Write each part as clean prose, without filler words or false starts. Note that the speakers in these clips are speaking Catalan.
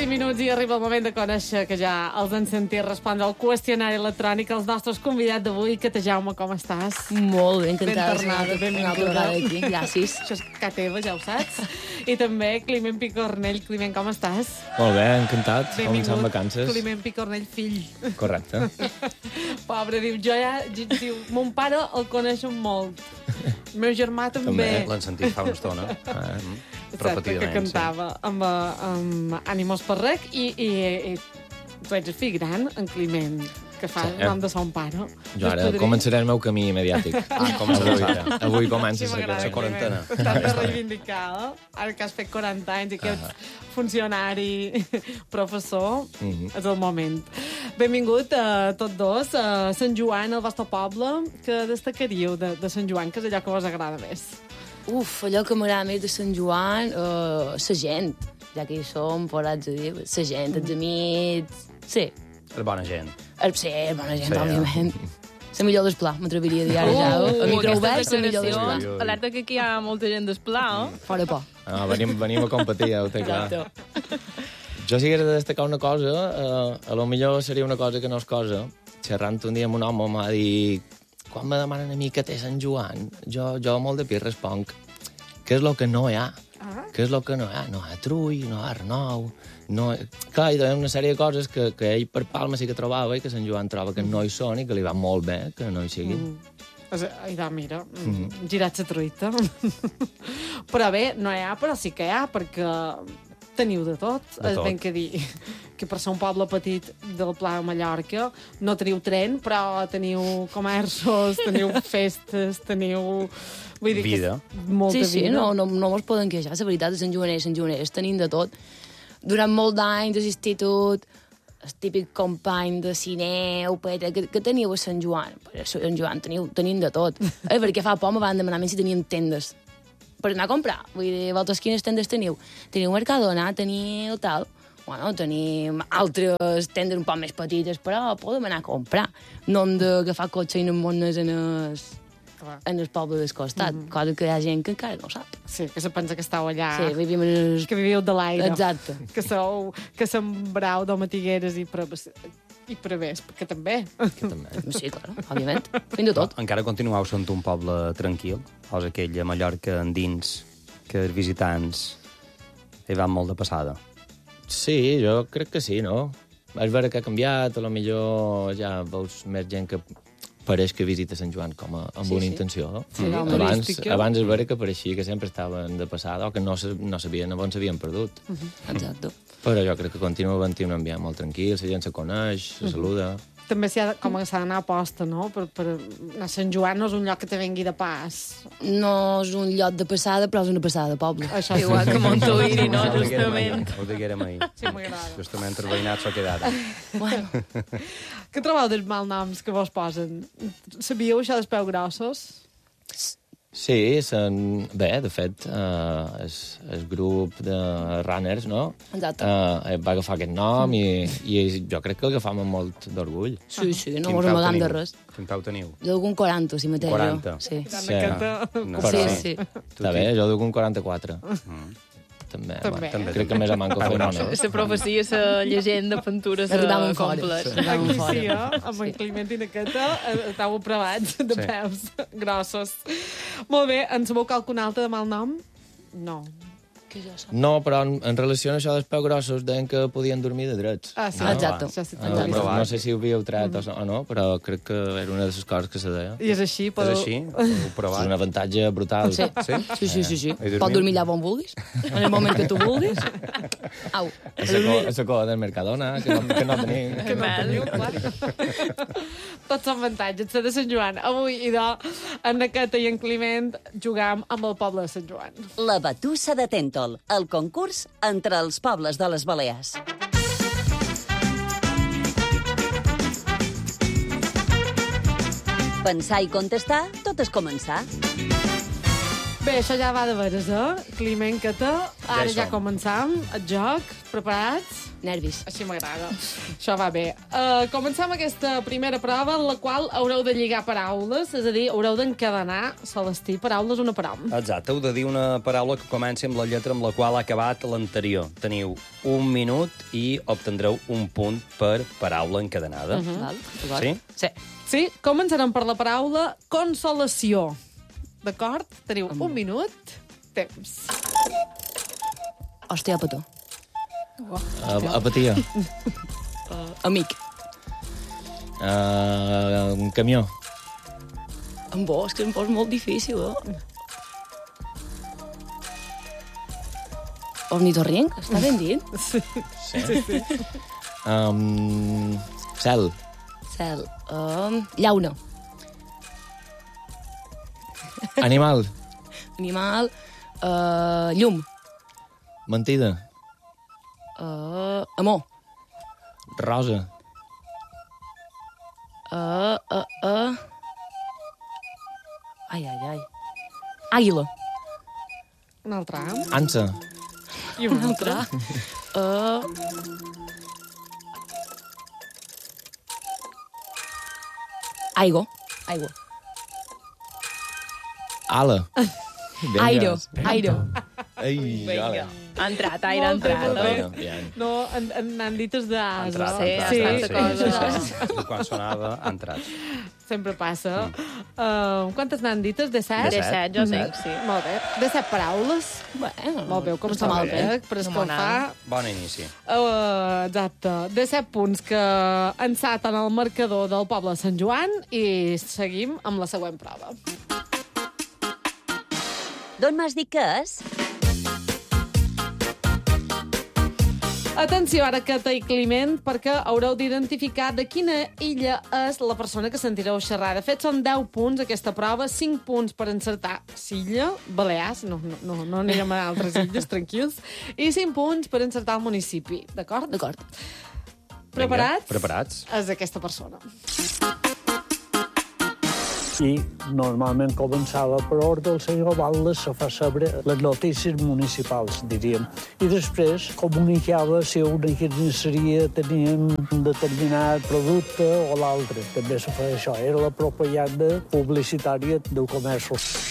5 minuts i arriba el moment de conèixer, que ja els han sentit respondre al qüestionari electrònic, els nostres convidats d'avui. Cata Jaume, com estàs? Molt bé, encantada. Ben tornada, benvinguda. Aquí. Gràcies. Això és ca teva, ja ho saps. I també Climent Picornell. Climent, com estàs? Molt bé, encantat. Benvingut. Començant vacances. Climent Picornell, fill. Correcte. Pobre, diu, mon pare el coneixen molt. El meu germà també. L'han sentit fa una estona. Exacte, que cantava amb Ànimos per Rec i tu ets el fill gran, en Climent, que fa el nom de son pare. Jo ara començaré el meu camí mediàtic. Avui comença la quarantena. T'has de reivindicar, ara que has fet 40 anys i que ets funcionari, professor, és el moment. Benvingut a tots dos a Sant Joan, al vostre poble. Què destacaríeu de Sant Joan, que és allò que vos agrada més? Allò que m'agrada més de Sant Joan, la gent, ja que hi som, podràs dir, la gent, els amics... Sí. És bona gent. Sí, bona gent, òbviament. La millor d'Esplà, m'atreviria a dir ara ja. A micro obert, la millor d'Esplà. Alerta que aquí hi ha molta gent d'Esplà, Fora por. Venim a competir, ja ho té clar. Jo si hagués de destacar una cosa, a lo millor seria una cosa que no és cosa. Xerrant un dia amb un home m'ha dit... Quan me demanen a mi què té Sant Joan, jo molt de pi responc què és el que no hi ha. Què és el que no hi ha? No hi ha trull, no hi ha renou... Clar, hi ha una sèrie de coses que ell per Palma sí que trobava i que Sant Joan troba que no hi són i que li va molt bé que no hi siguin. Mira, girat la truita. Però bé, no hi ha, però sí que hi ha, perquè teniu de tot. És ben que dir que per ser un poble petit del Pla de Mallorca no teniu tren, però teniu comerços, teniu festes, teniu... Vull dir vida. Molta vida. Sí, no mos poden queixar. La veritat, de Sant Joaners tenim de tot. Durant molt d'anys de l'institut, el típic company de cine, Petra, que teniu a Sant Joan? A Sant Joan tenim de tot. Perquè fa por me van demanar si teníem tendes per anar a comprar. Vull dir, vosaltres quines tendes teniu? Teniu Mercadona, teniu tal... Bueno, tenim altres tendes un poc més petites, però podem anar a comprar. No hem d'agafar cotxe i anem en el poble del costat, cosa que hi ha gent que encara no sap. Sí, que se pensa que estàu allà. Sí, vivim en el... Que viviu de l'aire. Exacte. Que sembrau de matigueres i prevés, que també. Sí, clar, òbviament. Fins de tot. Encara continueu sent un poble tranquil? O és aquell a Mallorca endins que els visitants hi van molt de passada? Sí, jo crec que sí, no? És vera que ha canviat, a lo millor ja veus més gent que pareix que visita Sant Joan com amb una intenció. Sí, abans és vera que pareixia que sempre estaven de passada o que no sabien on s'havien perdut. Exacte. Però jo crec que continua havent-hi un ambient molt tranquil, la gent se coneix, se saluda... També s'ha d'anar a posta, no? Per anar a Sant Joan no és un lloc que te vengui de pas. No és un lloc de passada, però és una passada de poble. Això és igual que Montuïri, no? Justament. Ho diguérem ahir. Sí, m'agrada. Justament els veïnats s'ho quedaren. Bueno. Què trobeu dels malnoms que vos posen? Sabíeu això dels peus grossos? Sí, bé, de fet, el grup de runners, no? Exacte. Va agafar aquest nom i jo crec que l'agafam amb molt d'orgull. Sí, no mos amagam de res. Quin peu teniu? Jo duc un 40, si mateix. 40? Sí. Sí. Està bé, jo duc un 44. També. Crec que més a manco fer una. La profecia, la llegenda, pintures complet. Aquí sí, amb en Climent i Cata estàu aprovats de peus grossos. Molt bé, en sabeu qualcun altre de mal nom? No. No, però en relació a això dels peus grossos deien que podien dormir de drets. Ah, sí. Exacte. No sé si ho havíeu tret o no, però crec que era una de les coses que se deia. I és així? És així? Ho provat? És un avantatge brutal. Sí. Pots dormir allà on vulguis, en el moment que tu vulguis. Au. A la coda del Mercadona, que no tenim. Que no teniu, clar. Tots són avantatges, de Sant Joan. Avui, en Cata i en Climent jugam amb el poble de Sant Joan. La Batussa de Tento, el concurs entre els pobles de les Balears. Pensar i contestar, tot és començar. Bé, això ja va de veres, Climent, que té. Ara ja som. començam el joc. Preparats? Nervis. Així m'agrada. Això va bé. Comencem aquesta primera prova en la qual haureu de lligar paraules, és a dir, haureu d'encadenar, Celestí, paraules una per hom. Exacte, heu de dir una paraula que comenci amb la lletra amb la qual ha acabat l'anterior. Teniu 1 minut i obtendreu un punt per paraula encadenada. Val? D'acord? Sí? Sí. Sí, començarem per la paraula consolació. D'acord? Teniu un minut. Temps. Hòstia, petó. Apatia. Amic. Un camió. En bosc, em posa molt difícil, Ornitorrinc, està ben dit? Sí. Cel. Cel. Llauna. Animal. Animal. Llum. Mentida. Amor. Rosa. Ai. Àguila. Un altre. Ansa. I un altre. Aigua. Ala. Airo. Ai, Vinga. Ha entrat, Aire, ha Molt bé, entrat. molt bé. Bien. No, n'han dit des d'as. Entrat, Sí, entrat. ha estat Sí. Quan sonava, ha entrat. Sempre passa. Quantes n'han dites? De 7? De 7, jo sé, sí. Molt bé. De 7 paraules. Bueno, Molt bé, ho comencem està molt bé. Per No m'ho escoltar. Bon inici. Exacte. De 7 punts que ençaten el marcador del poble de Sant Joan i seguim amb la següent prova. D'on m'has dit que és? Atenció, ara, Cata i Climent, perquè haureu d'identificar de quina illa és la persona que sentireu xerrar. De fet, són 10 punts aquesta prova, 5 punts per encertar Silla, Balears, no anirem a altres illes, tranquils, i 5 punts per encertar el municipi, d'acord? D'acord. Preparats? Preparats. És aquesta persona. I normalment començava per ordre del senyor Baldes se fa saber les notícies municipals, diríem. I després comunicava si una carnisseria tenia un determinat producte o l'altre. També se feia això, era la propaganda publicitària del comerç.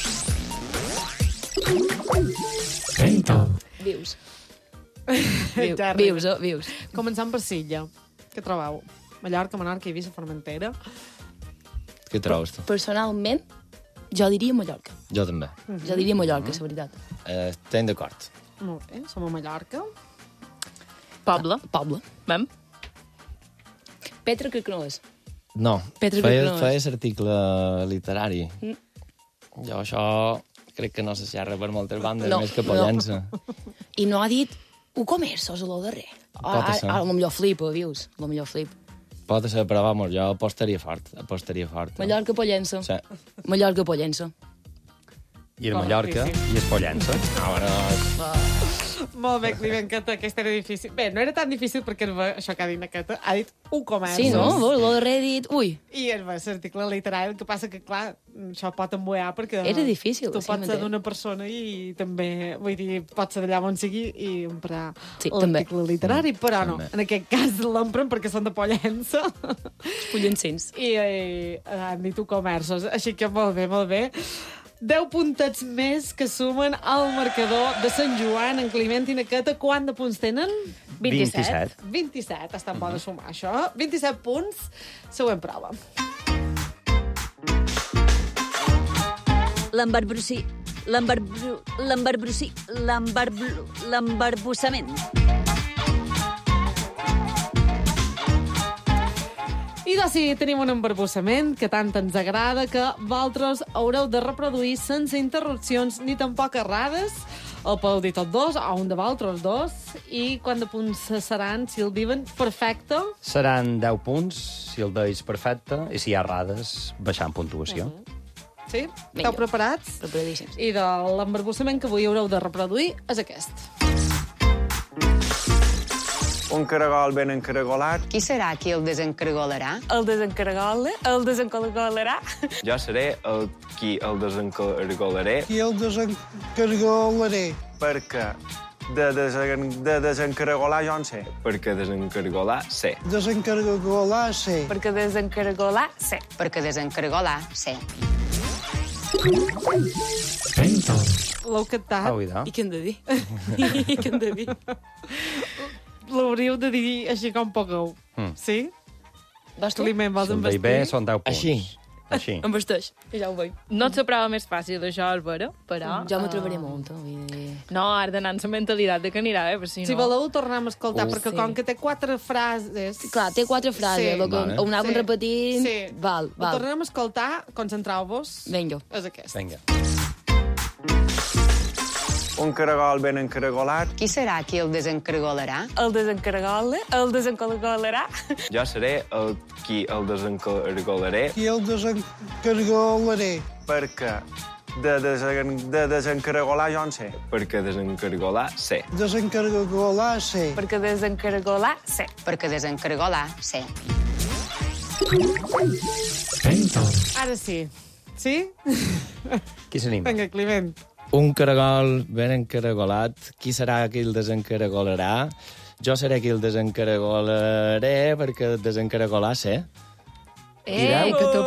Vius. Ja Vius, arriba. vius. Començant per Silla. Què trobeu? Mallorca, Menorca, Eivissa, Formentera. Què trobes, tu? Personalment, jo diria Mallorca. Jo també. Jo diria Mallorca, la veritat. Estem d'acord. Molt bé, som a Mallorca. Poble. Poble. Vam? Petra crec que no és. No, Petra, crec que no feia l'article literari. Jo això crec que no se xerra per moltes bandes, No, més que Pollença. I no ha dit un comerços a lo darrer. Pot ser. A lo millor flipa, vius? A lo millor flipa. Pot ser, però vamos, jo apostaria fort. Mallorca, Pollença. Sí. Mallorca, Pollença. I a Mallorca, i es Pollença. Molt bé, Climent, que aquesta era difícil. Bé, no era tan difícil perquè això que ha dit Cata ha dit un comerç. Sí, no? Lo darrer he dit... Ui, I és l'article literal, el que passa que, clar, això pot emboiar perquè... Era difícil, Tu sí, pots ser m'entén. d'una persona i també, vull dir, pots ser d'allà on sigui i emprar Sí, també. l'article literari, però no. També. En aquest cas l'empren perquè són de Pollença pollencins. i han dit un comerços. Així que molt bé, molt bé. 10 puntets més que sumen al marcador de Sant Joan, en Climent i na Cata. Quant de punts tenen? 27. 27. Està bo de sumar, això. 27 punts. Següent prova. L'embarbussament. I doncs sí, tenim un embarbussament que tant ens agrada que vosaltres haureu de reproduir sense interrupcions ni tampoc errades. El podeu dir tots dos, o un de vosaltres dos. I quant de punts seran si el diuen perfecte? Seran 10 punts, si el deis perfecte, i si hi ha errades, baixant puntuació. Sí? Vinga. Esteu preparats? Preparadíssims. I de l'embarbussament que avui haureu de reproduir és aquest. Un caragol ben encaragolat. Qui serà qui el desencaragolarà? El desencaragolarà. Jo seré qui el desencaragolaré. Qui el desencaragolaré? Perquè de desencaragolar jo en sé. Perquè desencaragolar sé. Desencaragolar, sí. Perquè desencaragolar, sí. Perquè desencaragolar, sí. L'heu cantat? I què hem de dir? I què hem de dir? L'hauríeu de dir així com pugueu. Sí? Vas tu? Climent, vols Si em veig embestir? bé, són 10 punts. Així. Embesteix, ja ho veig. No et la prova més fàcil, això, Álvaro, però... Jo m'atrevaré molt, vull dir... No, has d'anar amb la mentalitat de que anirà bé, però si no... Si voleu, tornem a escoltar, perquè sí. com que té 4 frases... Clar, té 4 frases, lo que Vale. ho anàvem repetint... Sí. Val. Ho tornem a escoltar, concentreu-vos. Vinga. És aquest. Vinga. Un caragol ben encaragolat. Qui serà qui el desencaragolarà? El desencaragolarà. Jo seré qui el desencaragolaré. Qui el desencaragolaré? Perquè de desencaragolar jo en sé. Perquè desencaragolar sé. Desencaragolar, sí. Perquè desencaragolar, sí. Perquè desencaragolar, sí. Ara sí. Sí? Qui s'anima? Vinga, Climent. Un caragol ben encaragolat. Qui serà qui el desencaragolarà? Jo seré qui el desencaragolaré perquè desencaragolar sé. Que t'ho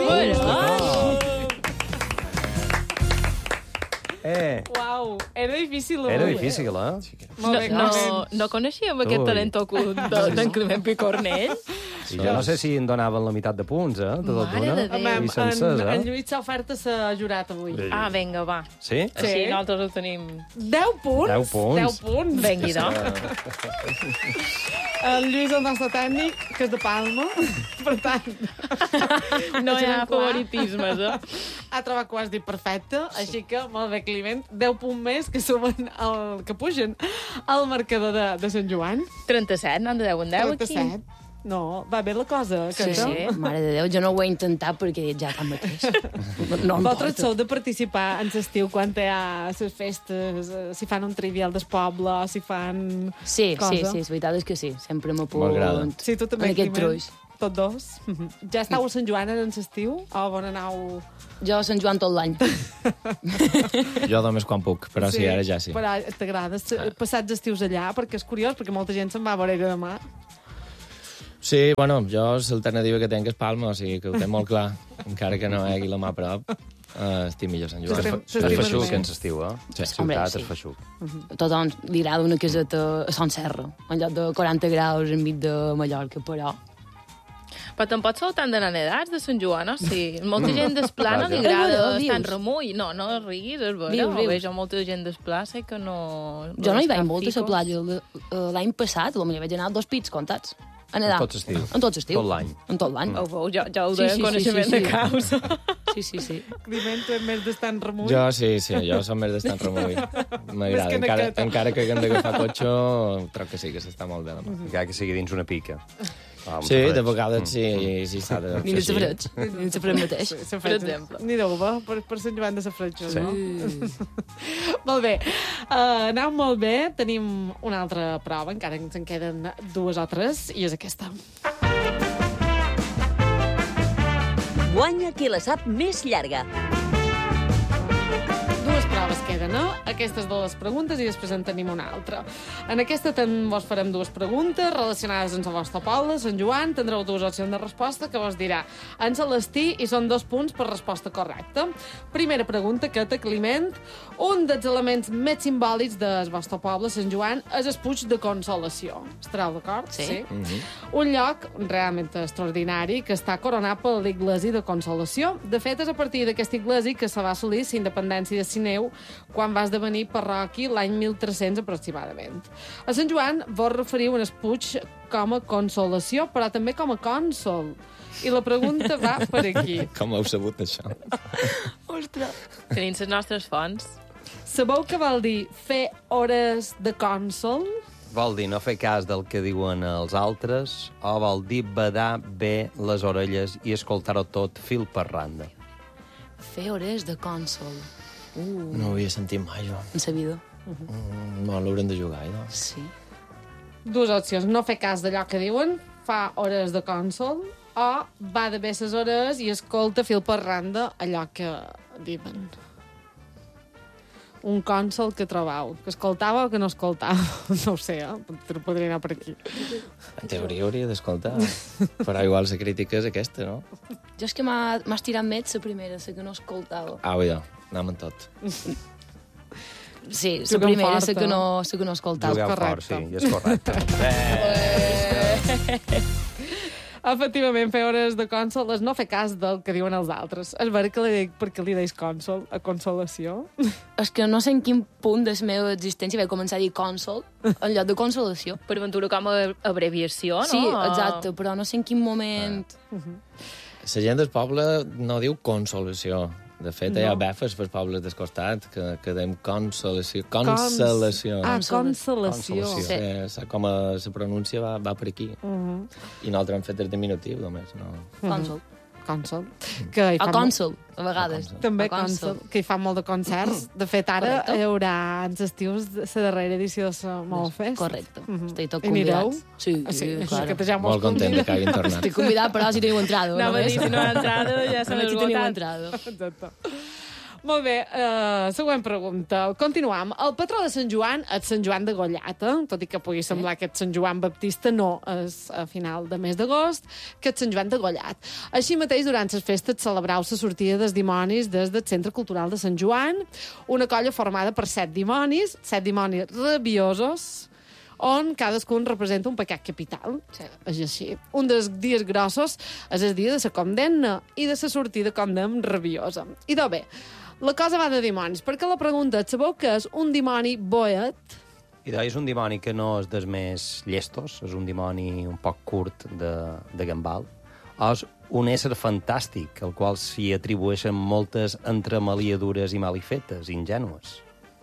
Uau, era difícil. Era difícil, eh? Molt bé, Climent. No coneixíem aquest Ui. talent ocult d'en Climent Picornell? I jo no sé si em donaven la meitat de punts, eh? De tot Mare d'una. de Déu. Home, I sencers, en eh? Lluís s'ha ofert a ser jurat avui. Ah, vinga, va. Sí? Així nosaltres ho tenim... 10 punts? 10 punts. 10 punts. Vengui, no? El Lluís, el nostre tècnic, que és de Palma. Per tant... No hi ha deixem clar. favoritismes, eh? Ha trobat que ho has dit perfecte, així que, molt bé, Climent, 10 punts més que sumen que pugen al marcador de Sant Joan. 37, n'han de 10 en 10 aquí. 37. No, va bé la cosa, Sí, que sí. Mare de Déu, jo no ho he intentat perquè ja tant mateix. No em Vosaltres porta. sou de participar en l'estiu quan hi ha les festes, si fan un trivial del poble, si fan Sí, cosa. sí, la veritat és que sí. Sempre M'agrada. m'apunt Sí, tu també, en aquest Climent. truix. Tots dos. Ja estàu a Sant Joan en l'estiu? O bon anau... Jo a Sant Joan tot l'any. Jo només quan puc, però sí, ara ja sí. Però t'agrada passats estius allà? Perquè és curiós, perquè molta gent se'n va a Vorera de Mar. Sí, bueno, jo l'alternativa que tenc és Palma, o sigui que ho tenc molt clar. Encara que no hi hagi la mà a prop, estic millor a Sant Joan. S'estima És feixuc més. en l'estiu, eh? Sí. Home, Ciutat sí. és feixuc. A tothom li agrada una caseta a Son Serra, en lloc de 40 graus enmig de Mallorca, però... Però tampoc sou tan de nedats de Sant Joan, no? Sí, molta gent d'Esplà no li Vaja. agrada Dius. estar en remull. No, no riguis, és vera. Dius. Veig molta gent d'Esplà, sé que no... Jo no hi vaig està molt a la ficos. platja. L'any passat, potser vaig anar 2 pits comptats. A nedar. En tot estiu. En tot estiu. Tot l'any. En tot l'any. Ho veu, ja ho Sí, deia sí, en coneixement sí, sí, de sí. causa. Sí, sí, sí. Climent, tu ets més d'estar en remull? Jo sí, jo som més d'estar en remull. M'agrada. Més que nequeta. Encara que haguem d'agafar cotxe, troc que sí, que s'està molt bé la mà. Encara que sigui dins una pica. Ah, Sí, de vegades sí s'ha de Ni fer de així. safareig. Ni de safareig mateix. Per exemple. Ni d'uva, per Sant Joan de Safreig, Sí. no? Molt bé. Aneu molt bé. Tenim una altra prova, encara que ens en queden 2 o 3, i és aquesta. Guanya qui la sap més llarga. 2 proves queden, no? Aquestes de les preguntes i després en tenim una altra. En aquesta vos farem 2 preguntes relacionades amb el vostre poble, Sant Joan. Tindreu 2 opcions de resposta que vos dirà en Celestí i són 2 punts per resposta correcta. Primera pregunta que té Climent. Un dels elements més simbòlics del vostre poble, Sant Joan, és el Puig de Consolació. Estareu d'acord? Sí. Un lloc realment extraordinari que està coronat per l'Iglesi de Consolació. De fet, és a partir d'aquesta iglesi que se va assolir la independència de Sineu quan va esdevenir parròquia l'any 1300 aproximadament. A Sant Joan vos referiu al Puig com a Consolació, però també com a cònsol. I la pregunta va per aquí. Com heu sabut això? Tenim les nostres fonts. Sabeu què vol dir fer hores de cònsol? Vol dir no fer cas del que diuen els altres o vol dir badar bé les orelles i escoltar-ho tot fil per randa? Fer hores de cònsol. No ho havia sentit mai, jo. En sa vida. No, l'haurem de jugar, no? Sí. Dues opcions. No fer cas d'allò que diuen, fa hores de cònsol, o va de bé ses hores i escolta fil per randa allò que diuen. Un cònsol que trobau. Que escoltava o que no escoltava? No ho sé, podria anar per aquí. En teoria hauria d'escoltar. Però igual la crítica és aquesta, no? Jo és que m'has tirat més la primera, la que no escoltava. Ja, anem en tot. Sí, la primera, la que no escoltava. Jugueu fort, sí, i és correcte. Efectivament, fer hores de cònsol és no fer cas del que diuen els altres. És vera que li dic perquè li deis cònsol a consolació? És que no sé en quin punt de la meva existència vaig començar a dir cònsol en lloc de consolació. Per aventura com a abreviació, no? Sí, exacte, però no sé en quin moment... La gent del poble no diu consolació. De fet, hi ha befes pels pobles del costat que deim consolació. Consolació. Consolació. Sí, com la pronúncia va per aquí. I nosaltres hem fet el diminutiu, només. No. Cònsol. Cònsol. O cònsol, a vegades. També cònsol, que hi fa molt de concerts. De fet, ara hi haurà als estius la darrera edició de la Mofest. Correcte. Estic tot I anireu? convidat. Sí, claro. Molt content que hagin tornat. Estic convidat, però si teniu entrada. Anava a dir, si no ha entrada, ja s'ha esgotat. Exacte. Molt bé, següent pregunta. Continuam. El patró de Sant Joan és Sant Joan de Gollata, tot i que pugui semblar que és Sant Joan Baptista, no, és a final de mes d'agost, que és Sant Joan de Gollat. Així mateix, durant les festes celebrau la sortida dels dimonis des del Centre Cultural de Sant Joan, una colla formada per 7 dimonis rabiosos, on cadascun representa un pecat capital. Sí. És així. Un dels dies grossos és el dia de la condemna i de la sortida condemna rabiosa. I doncs bé, la cosa va de dimonis, perquè la pregunta és, sabeu què és un dimoni boet? I és un dimoni que no és dels més llestos, és un dimoni un poc curt de gambal. És un ésser fantàstic, al qual s'hi atribueixen moltes entremaliadures i malifetes, ingènues.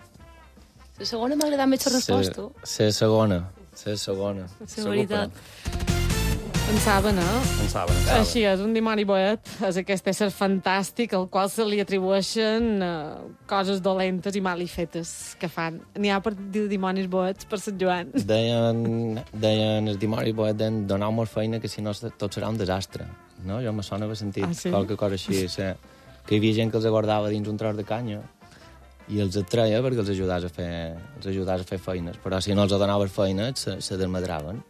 La segona m'ha agradat més la resposta. La segona. La veritat. Pensaven, Pensaven. Així és, un dimoni boet és aquest ésser fantàstic al qual se li atribueixen coses dolentes i malifetes que fan. N'hi ha per dir dimonis boets per Sant Joan. Deien els dimonis boet deien donar-nos feina que si no tot serà un desastre. No? Jo me sona haver sentit qualque cosa així. Que hi havia gent que els guardava dins un tros de canya i els treia perquè els ajudàs a fer feines. Però si no els donaves feines, se desmadraven.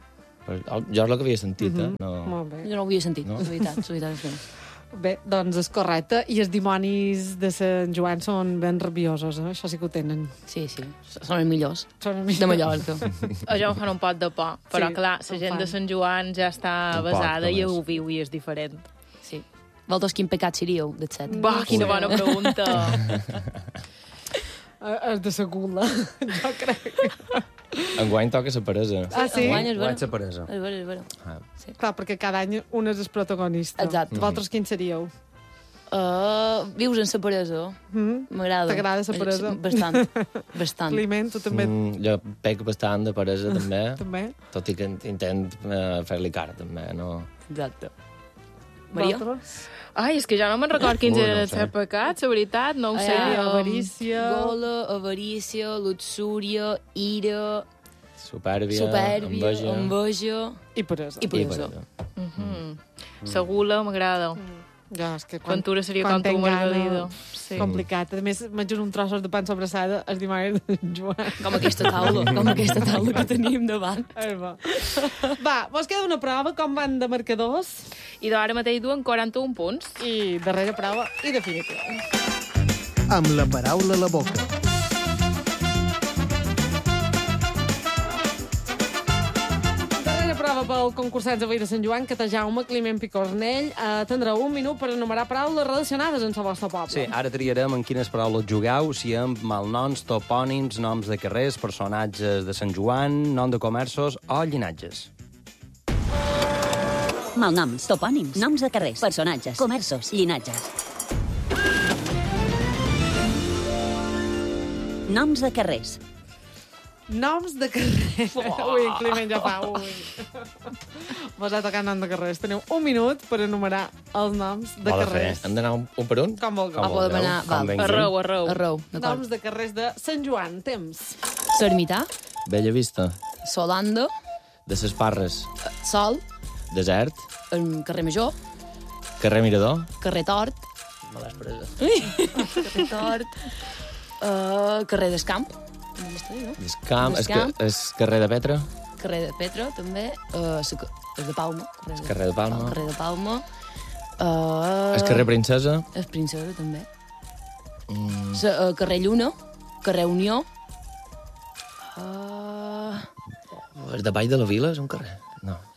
Jo és el que havia sentit, No... Molt bé. Jo no ho havia sentit, la veritat. Bé, doncs és correcte. I els dimonis de Sant Joan són ben rabiosos, Això sí que ho tenen. Sí. Són els millors. De Mallorca. Això em fan un pot de por. Però, clar, la gent de Sant Joan ja està basada i ho viu i és diferent. Sí. Vosaltres quin pecat seríeu, de set? Va, quina bona pregunta. És de la gula, jo crec. Enguany toca la peresa. Sí? Enguany és la peresa. És vera. Sí. Clar, perquè cada any un és el protagonista. Exacte. Vosaltres quin seríeu? Vius en la peresa. M'agrada. T'agrada la peresa? Bastant. Climent, tu també? Jo pec bastant de peresa, també. També? Tot i que intent fer-li cara, també, no? Exacte. Maria? Ai, és que ja no me'n record quins eren els set pecats, la veritat, no ho sé. Avarícia... Gola, avarícia, luxúria, ira... Supèrbia, enveja... I peresa. La gula m'agrada. Ja, és que Ventura seria com tu, Margalida. Sí. Complicat. A més, menges un trossos de pan sobrassada els dimaris de Joan. Com aquesta taula que tenim davant. Va, vos queda una prova, com van de marcadors? I d'ara mateix duen 41 punts. I darrera prova i definitiva. Amb la paraula a la boca. Prova pel concursants avui de Sant Joan, Cata Jaume, Climent Picornell. Tindreu un minut per enumerar paraules relacionades amb el vostre poble. Sí, ara triarem en quines paraules jugueu, si amb malnoms, topònims, noms de carrers, personatges de Sant Joan, nom de comerços o llinatges. Malnoms, topònims, noms de carrers, personatges, comerços, llinatges. Noms de carrers. Noms de carrers. Ui, en Climent ja fa, Vos ha tocat nom de carrers. Teniu un minut per enumerar els noms de carrers. Hem d'anar un per un? Com vulgueu. Podem anar... Arreu. Noms de carrers de Sant Joan. Temps. L'Ermità. Bella Vista. Solanda. De ses Parres. Sol. Desert. Carrer Major. Carrer Mirador. Carrer Tort. Me l'has presa. Carrer Tort. Carrer d'Escamp. Descamp. És carrer de Petra. Carrer de Petra, també. És de Palma. Carrer de Palma. Carrer de Palma. És carrer Princesa. És Princesa, també. Carrer Lluna. Carrer Unió. És de Vall de la Vila, és un carrer? No.